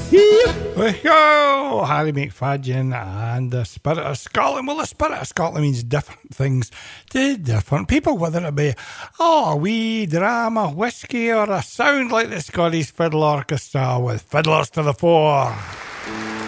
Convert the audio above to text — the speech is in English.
Oh, Harry McFadden and the Spirit of Scotland. Well, the Spirit of Scotland means different things to different people, whether it be a wee drama, whiskey, or a sound like the Scottish Fiddle Orchestra with fiddlers to the fore.